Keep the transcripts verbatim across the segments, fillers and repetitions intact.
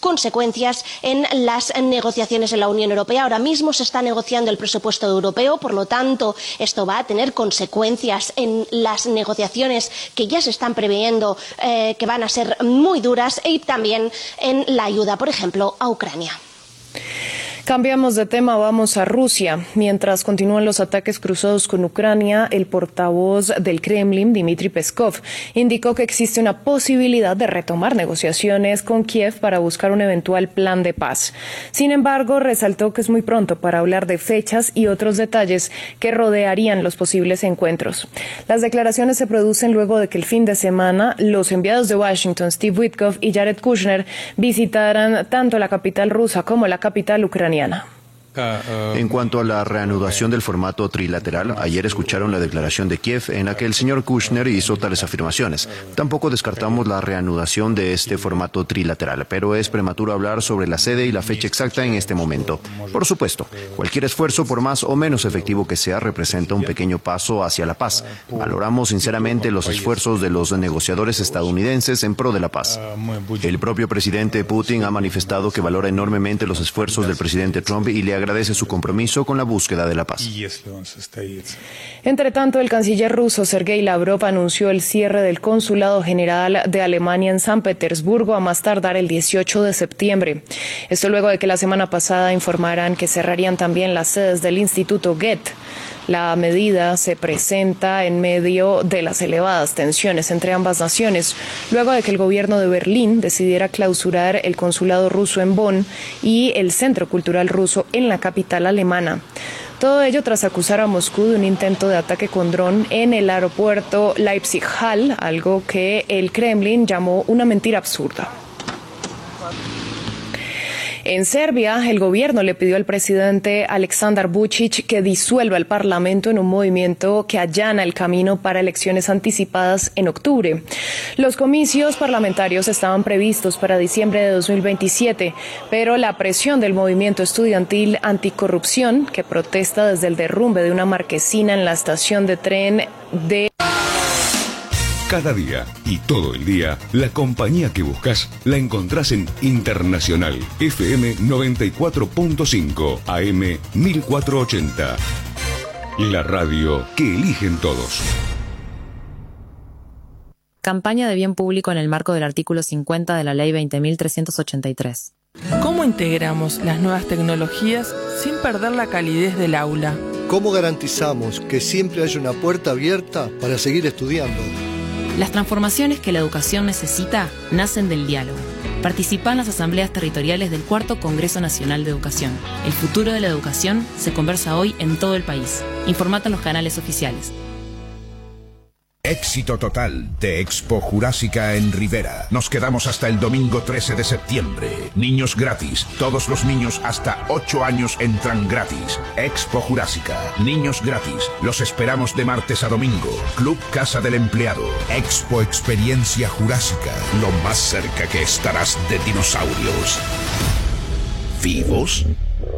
consecuencias en las negociaciones en la Unión Europea. Ahora mismo se está negociando el presupuesto europeo, por lo tanto, esto va a tener consecuencias en las negociaciones que ya se están previendo, eh, que van a ser muy duras, y también en la ayuda, por ejemplo, a Ucrania. Cambiamos de tema, vamos a Rusia. Mientras continúan los ataques cruzados con Ucrania, el portavoz del Kremlin, Dmitry Peskov, indicó que existe una posibilidad de retomar negociaciones con Kiev para buscar un eventual plan de paz. Sin embargo, resaltó que es muy pronto para hablar de fechas y otros detalles que rodearían los posibles encuentros. Las declaraciones se producen luego de que el fin de semana los enviados de Washington, Steve Witkoff y Jared Kushner, visitaran tanto la capital rusa como la capital ucraniana. En cuanto a la reanudación del formato trilateral, ayer escucharon la declaración de Kiev en la que el señor Kushner hizo tales afirmaciones. Tampoco descartamos la reanudación de este formato trilateral, pero es prematuro hablar sobre la sede y la fecha exacta en este momento. Por supuesto, cualquier esfuerzo, por más o menos efectivo que sea, representa un pequeño paso hacia la paz. Valoramos sinceramente los esfuerzos de los negociadores estadounidenses en pro de la paz. El propio presidente Putin ha manifestado que valora enormemente los esfuerzos del presidente Trump y le agradece su compromiso con la búsqueda de la paz. Entre tanto, el canciller ruso Sergei Lavrov anunció el cierre del Consulado General de Alemania en San Petersburgo a más tardar el dieciocho de septiembre. Esto luego de que la semana pasada informaran que cerrarían también las sedes del Instituto Goethe. La medida se presenta en medio de las elevadas tensiones entre ambas naciones, luego de que el gobierno de Berlín decidiera clausurar el consulado ruso en Bonn y el Centro Cultural Ruso en la capital alemana. Todo ello tras acusar a Moscú de un intento de ataque con dron en el aeropuerto Leipzig-Hall, algo que el Kremlin llamó una mentira absurda. En Serbia, el gobierno le pidió al presidente Aleksandar Vučić que disuelva el parlamento en un movimiento que allana el camino para elecciones anticipadas en octubre. Los comicios parlamentarios estaban previstos para diciembre de dos mil veintisiete, pero la presión del movimiento estudiantil anticorrupción, que protesta desde el derrumbe de una marquesina en la estación de tren de... Cada día y todo el día, la compañía que buscas la encontrás en Internacional F M noventa y cuatro punto cinco A M mil cuatrocientos ochenta. La radio que eligen todos. Campaña de bien público en el marco del artículo cincuenta de la Ley veinte mil trescientos ochenta y tres. ¿Cómo integramos las nuevas tecnologías sin perder la calidez del aula? ¿Cómo garantizamos que siempre haya una puerta abierta para seguir estudiando? Las transformaciones que la educación necesita nacen del diálogo. Participa en las asambleas territoriales del Cuarto Congreso Nacional de Educación. El futuro de la educación se conversa hoy en todo el país. Informate en los canales oficiales. Éxito total de Expo Jurásica en Rivera. Nos quedamos hasta el domingo trece de septiembre. Niños gratis. Todos los niños hasta ocho años entran gratis. Expo Jurásica. Niños gratis. Los esperamos de martes a domingo. Club Casa del Empleado. Expo Experiencia Jurásica. Lo más cerca que estarás de dinosaurios. ¿Vivos?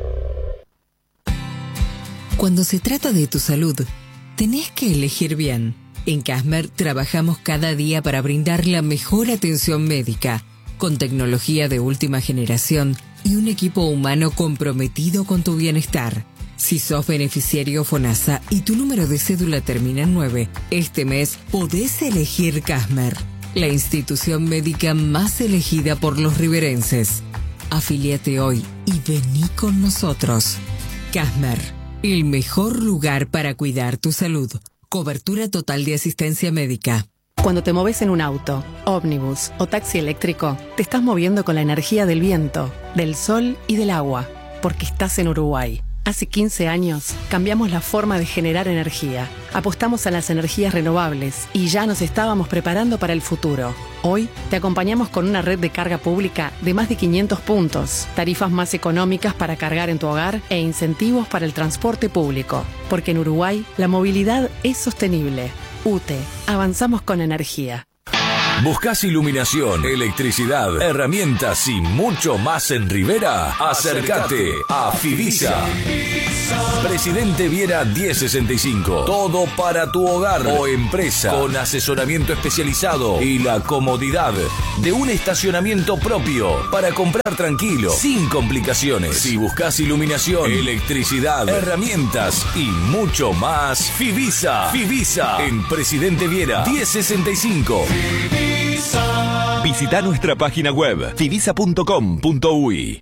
Cuando se trata de tu salud, tenés que elegir bien. En Casmer trabajamos cada día para brindar la mejor atención médica, con tecnología de última generación y un equipo humano comprometido con tu bienestar. Si sos beneficiario FONASA y tu número de cédula termina en nueve, este mes podés elegir Casmer, la institución médica más elegida por los riverenses. Afíliate hoy y vení con nosotros. Casmer, el mejor lugar para cuidar tu salud. Cobertura total de asistencia médica. Cuando te moves en un auto, ómnibus o taxi eléctrico, te estás moviendo con la energía del viento, del sol y del agua, porque estás en Uruguay. Hace quince años cambiamos la forma de generar energía, apostamos a las energías renovables y ya nos estábamos preparando para el futuro. Hoy te acompañamos con una red de carga pública de más de quinientos puntos, tarifas más económicas para cargar en tu hogar e incentivos para el transporte público. Porque en Uruguay la movilidad es sostenible. U T E, avanzamos con energía. ¿Buscas iluminación, electricidad, herramientas y mucho más en Rivera? Acércate a Fivisa. Presidente Viera mil sesenta y cinco. Todo para tu hogar o empresa, con asesoramiento especializado y la comodidad de un estacionamiento propio para comprar tranquilo, sin complicaciones. Si buscas iluminación, electricidad, herramientas y mucho más, Fivisa. Fivisa en Presidente Viera mil sesenta y cinco. Visita nuestra página web fivisa punto com punto uy.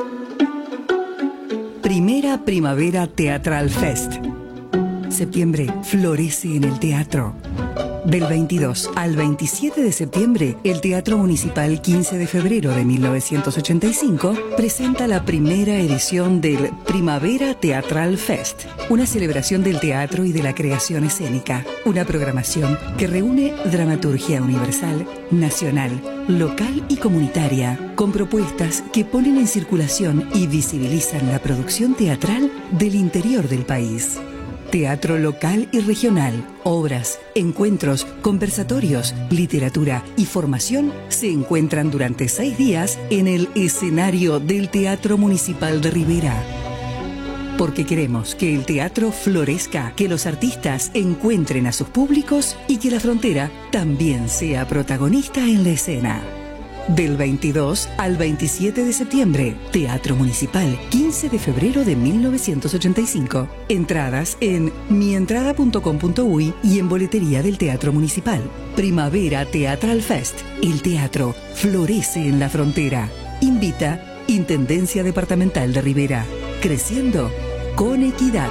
Primera Primavera Teatral Fest. Septiembre florece en el teatro. Del veintidós al veintisiete de septiembre, el Teatro Municipal quince de febrero de mil novecientos ochenta y cinco presenta la primera edición del Primavera Teatral Fest, una celebración del teatro y de la creación escénica, una programación que reúne dramaturgia universal, nacional, local y comunitaria, con propuestas que ponen en circulación y visibilizan la producción teatral del interior del país. Teatro local y regional, obras, encuentros, conversatorios, literatura y formación se encuentran durante seis días en el escenario del Teatro Municipal de Rivera. Porque queremos que el teatro florezca, que los artistas encuentren a sus públicos y que la frontera también sea protagonista en la escena. Del veintidós al veintisiete de septiembre, Teatro Municipal, quince de febrero de mil novecientos ochenta y cinco. Entradas en mientrada punto com punto uy y en boletería del Teatro Municipal. Primavera Teatral Fest. El teatro florece en la frontera. Invita Intendencia Departamental de Rivera. Creciendo con equidad.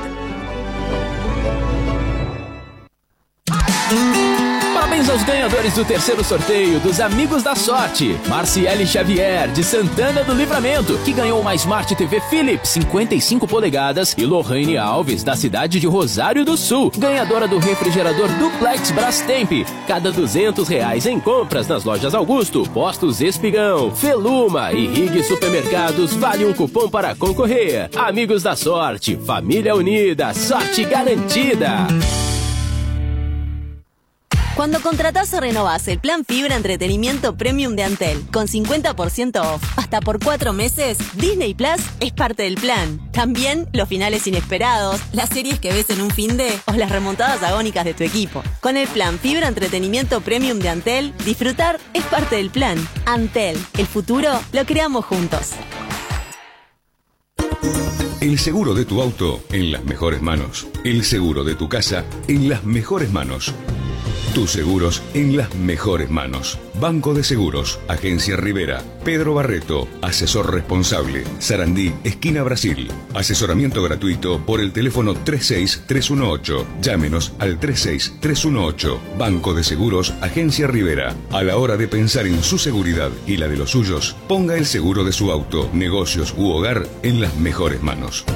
Parabéns aos ganhadores do terceiro sorteio dos Amigos da Sorte. Marciele Xavier, de Santana do Livramento, que ganhou uma Smart T V Philips cinquenta e cinco polegadas, e Lorraine Alves, da cidade de Rosário do Sul, ganhadora do refrigerador Duplex Brastemp. Cada duzentos reais em compras nas lojas Augusto, Postos Espigão, Feluma e Rig Supermercados vale um cupom para concorrer. Amigos da Sorte, família unida, sorte garantida. Cuando contratás o renovás el plan Fibra Entretenimiento Premium de Antel con cincuenta por ciento off hasta por cuatro meses, Disney Plus es parte del plan. También los finales inesperados, las series que ves en un finde o las remontadas agónicas de tu equipo. Con el plan Fibra Entretenimiento Premium de Antel, disfrutar es parte del plan. Antel, el futuro lo creamos juntos. El seguro de tu auto en las mejores manos. El seguro de tu casa en las mejores manos. Tus seguros en las mejores manos. Banco de Seguros, Agencia Rivera, Pedro Barreto, asesor responsable, Sarandí, esquina Brasil. Asesoramiento gratuito por el teléfono tres seis tres uno ocho. Llámenos al tres seis tres uno ocho. Banco de Seguros, Agencia Rivera. A la hora de pensar en su seguridad y la de los suyos, ponga el seguro de su auto, negocios u hogar en las mejores manos.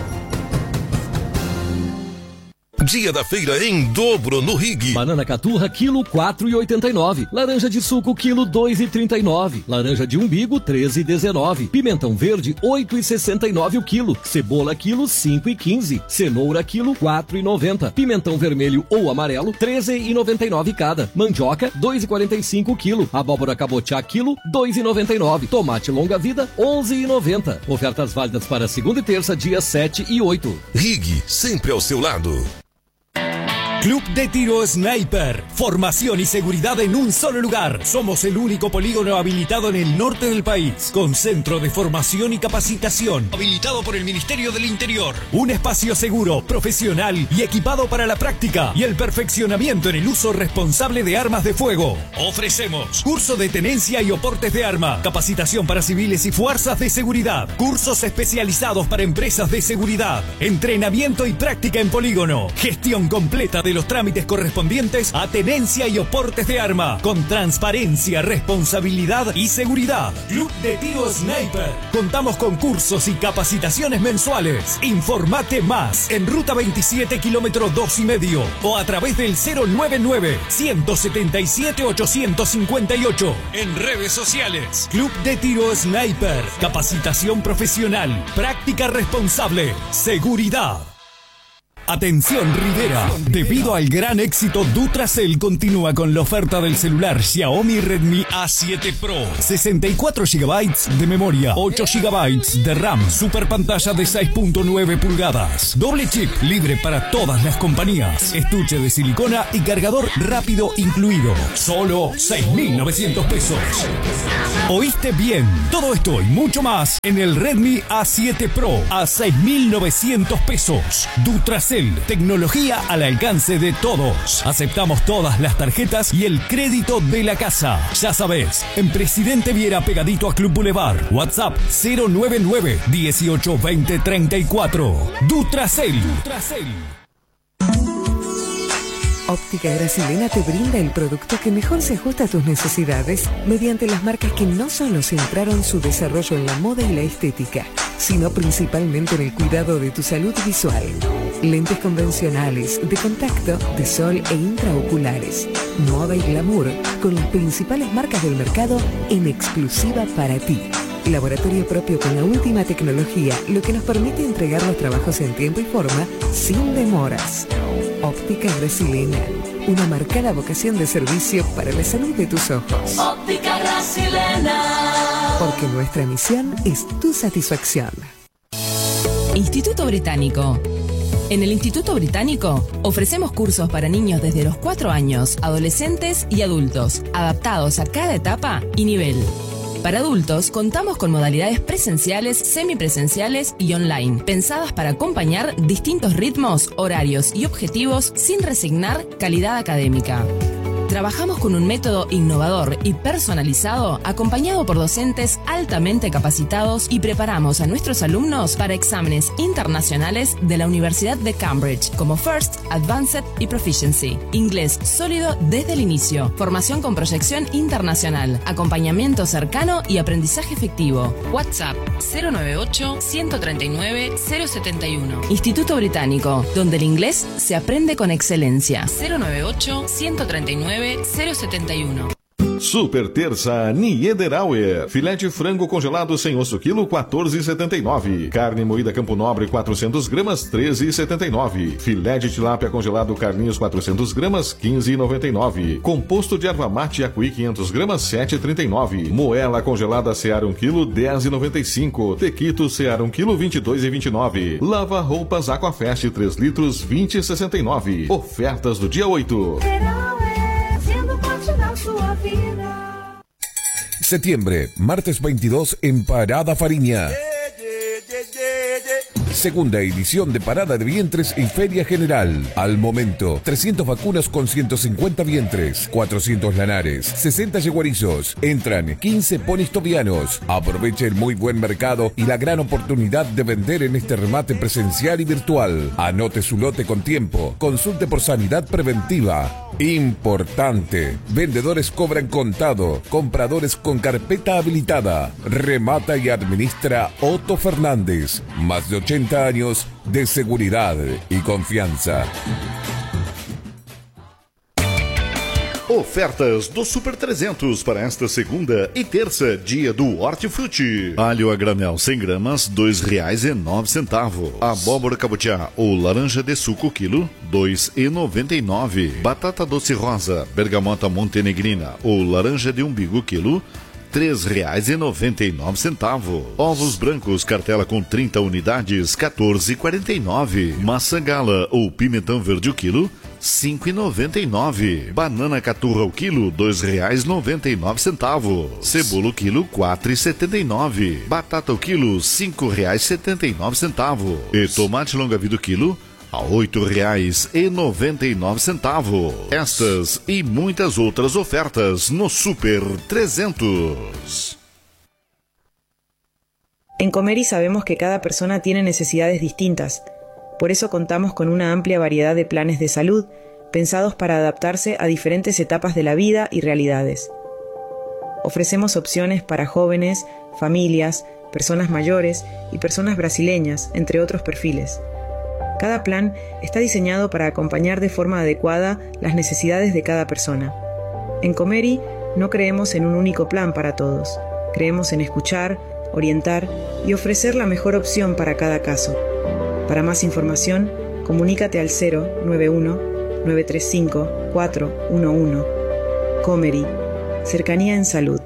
Dia da feira em dobro no Rig. Banana caturra, quilo quatro reais e oitenta e nove. Laranja de suco, quilo dois reais e trinta e nove. Laranja de umbigo, treze reais e dezenove. Pimentão verde, oito reais e sessenta e nove o quilo. Cebola, quilo, cinco reais e quinze. Cenoura, quilo, quatro reais e noventa. Pimentão vermelho ou amarelo, treze reais e noventa e nove cada. Mandioca, dois reais e quarenta e cinco o quilo. Abóbora cabotiá, quilo, dois reais e noventa e nove. Tomate longa vida, onze reais e noventa. Ofertas válidas para segunda e terça, dias sete e oito. Rig, sempre ao seu lado. Club de Tiro Sniper. Formación y seguridad en un solo lugar. Somos el único polígono habilitado en el norte del país, con centro de formación y capacitación. Habilitado por el Ministerio del Interior. Un espacio seguro, profesional y equipado para la práctica y el perfeccionamiento en el uso responsable de armas de fuego. Ofrecemos curso de tenencia y oportes de arma, capacitación para civiles y fuerzas de seguridad, cursos especializados para empresas de seguridad, entrenamiento y práctica en polígono, gestión completa de de los trámites correspondientes a tenencia y oportes de arma, con transparencia, responsabilidad y seguridad. Club de Tiro Sniper. Contamos con cursos y capacitaciones mensuales. Informate más en Ruta veintisiete, kilómetro dos y medio, o a través del cero nueve nueve, uno siete siete, ocho cinco ocho. En redes sociales. Club de Tiro Sniper. Capacitación profesional, práctica responsable, seguridad. Atención Rivera, debido al gran éxito, Dutracell continúa con la oferta del celular Xiaomi Redmi A siete Pro. sesenta y cuatro gigabytes de memoria, ocho gigabytes de RAM, super pantalla de seis punto nueve pulgadas, doble chip, libre para todas las compañías, estuche de silicona y cargador rápido incluido. Solo seis mil novecientos pesos. ¿Oíste bien? Todo esto y mucho más en el Redmi A siete Pro a seis mil novecientos pesos. Dutracell, tecnología al alcance de todos. Aceptamos todas las tarjetas y el crédito de la casa. Ya sabes, en Presidente Viera pegadito a Club Boulevard. WhatsApp cero nueve nueve, dieciocho, veinte, treinta y cuatro. Dutracell. Dutracell. Óptica Gracilena te brinda el producto que mejor se ajusta a tus necesidades mediante las marcas que no solo centraron su desarrollo en la moda y la estética, sino principalmente en el cuidado de tu salud visual. Lentes convencionales, de contacto, de sol e intraoculares. Moda y glamour con las principales marcas del mercado en exclusiva para ti. Laboratorio propio con la última tecnología, lo que nos permite entregar los trabajos en tiempo y forma sin demoras. Óptica Gracilena, una marcada vocación de servicio para la salud de tus ojos. Óptica Gracilena. Porque nuestra misión es tu satisfacción. Instituto Británico. En el Instituto Británico ofrecemos cursos para niños desde los cuatro años, adolescentes y adultos, adaptados a cada etapa y nivel. Para adultos, contamos con modalidades presenciales, semipresenciales y online, pensadas para acompañar distintos ritmos, horarios y objetivos sin resignar calidad académica. Trabajamos con un método innovador y personalizado, acompañado por docentes altamente capacitados, y preparamos a nuestros alumnos para exámenes internacionales de la Universidad de Cambridge, como First, Advanced y Proficiency. Inglés sólido desde el inicio, formación con proyección internacional, acompañamiento cercano y aprendizaje efectivo. WhatsApp cero nueve ocho, uno tres nueve, cero siete uno. Instituto Británico, donde el inglés se aprende con excelencia. cero nueve ocho, uno tres nueve, cero siete uno. Super terça Niederauer. Filé de frango congelado sem osso quilo quatorze e setenta e nove. Carne moída Campo Nobre quatrocentas gramas treze e setenta e nove. Filé de tilápia congelado Carlinhos quatrocentas gramas quinze e noventa e nove. Composto de erva mate Acuí quinhentas gramas sete e trinta e nove. Moela congelada Seara um quilo dez e noventa e cinco. Tequito Seara um quilo vinte e dois e vinte e nove. Lava roupas Aquafest três litros vinte e sessenta e nove. Ofertas do dia oito. Sua vida. Septiembre, martes veintidós en Parada Fariña. Segunda edición de Parada de Vientres y Feria General. Al momento, trescientas vacunas con ciento cincuenta vientres, cuatrocientos lanares, sesenta yeguarizos. Entran quince ponis tobianos. Aproveche el muy buen mercado y la gran oportunidad de vender en este remate presencial y virtual. Anote su lote con tiempo. Consulte por sanidad preventiva. Importante. Vendedores cobran contado. Compradores con carpeta habilitada. Remata y administra Otto Fernández. Más de ochenta años de seguridad y confianza. Ofertas do Super trezentos para esta segunda e terça, dia do Hortifruti. Alho a granel cem gramas, dois reais e nove centavos. Abóbora cabotiá ou laranja de suco quilo, dois e noventa e nove. Batata doce rosa, bergamota montenegrina ou laranja de umbigo quilo, três reais e noventa e nove centavos. Ovos brancos cartela com trinta unidades, quatorze e quarenta e nove. Maçã gala ou pimentão verde o quilo, cinco e noventa e nove. Banana caturra o quilo, dois reais e noventa e nove centavos. Cebola o quilo, quatro e setenta e nove. Batata o quilo, cinco reais e setenta e nove centavos. E tomate longa vida o quilo, a oito reais e noventa e nove centavos. Estas e muitas outras ofertas no Super trezentos. En Comeri sabemos que cada persona tiene necesidades distintas. Por eso contamos con una amplia variedad de planes de salud, pensados para adaptarse a diferentes etapas de la vida y realidades. Ofrecemos opciones para jóvenes, familias, personas mayores y personas brasileñas, entre otros perfiles. Cada plan está diseñado para acompañar de forma adecuada las necesidades de cada persona. En Comeri no creemos en un único plan para todos. Creemos en escuchar, orientar y ofrecer la mejor opción para cada caso. Para más información, Comunícate al cero nueve uno nueve tres cinco cuatro uno uno. Comery, cercanía en salud.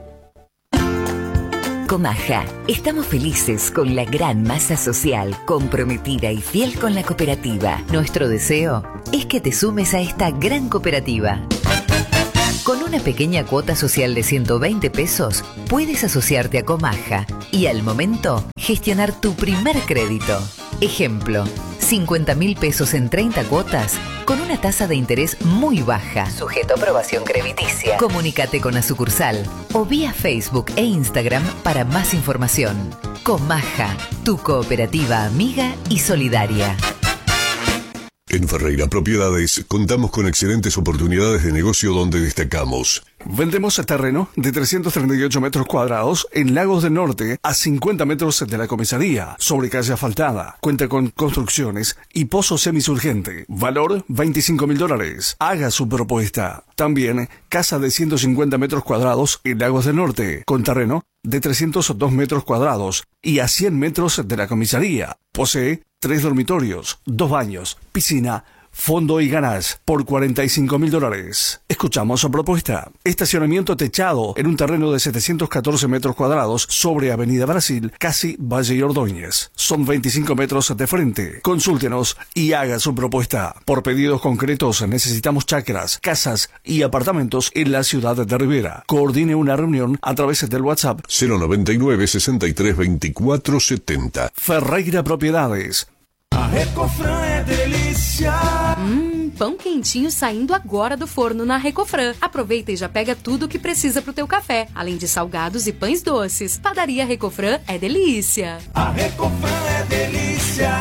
Comaja, estamos felices con la gran masa social, comprometida y fiel con la cooperativa. Nuestro deseo es que te sumes a esta gran cooperativa. Con una pequeña cuota social de ciento veinte pesos, puedes asociarte a Comaja y al momento gestionar tu primer crédito. Ejemplo, cincuenta mil pesos en treinta cuotas con una tasa de interés muy baja, sujeto a aprobación crediticia. Comunícate con la sucursal o vía Facebook e Instagram para más información. Comaja, tu cooperativa amiga y solidaria. En Ferreira Propiedades contamos con excelentes oportunidades de negocio donde destacamos. Vendemos el terreno de trescientos treinta y ocho metros cuadrados en Lagos del Norte a cincuenta metros de la comisaría, sobre calle asfaltada. Cuenta con construcciones y pozo semisurgente. Valor veinticinco mil dólares. Haga su propuesta. También casa de ciento cincuenta metros cuadrados en Lagos del Norte, con terreno de trescientos dos metros cuadrados y a cien metros de la comisaría. Posee tres dormitorios, dos baños, piscina, fondo y ganas por cuarenta y cinco mil dólares. Escuchamos su propuesta. Estacionamiento techado en un terreno de setecientos catorce metros cuadrados sobre Avenida Brasil, casi Valle y Ordóñez. Son veinticinco metros de frente. Consúltenos y haga su propuesta. Por pedidos concretos necesitamos chacras, casas y apartamentos en la ciudad de Rivera. Coordine una reunión a través del WhatsApp cero noventa y nueve, sesenta y tres, veinticuatro setenta. Ferreira Propiedades. A Recofran é delícia. Hum, pão quentinho saindo agora do forno na Recofran. Aproveita e já pega tudo o que precisa pro teu café, além de salgados e pães doces. Padaria Recofran é delícia. A Recofran é delícia.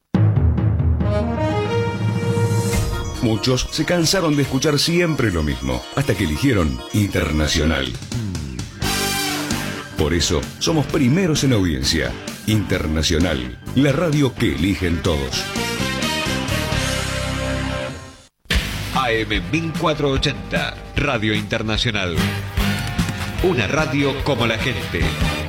Muchos se cansaron de escuchar siempre lo mismo, hasta que eligieron Internacional. Por eso, somos primeros en audiencia. Internacional, la radio que eligen todos. A M mil cuatrocientos ochenta, Radio Internacional. Una radio como la gente.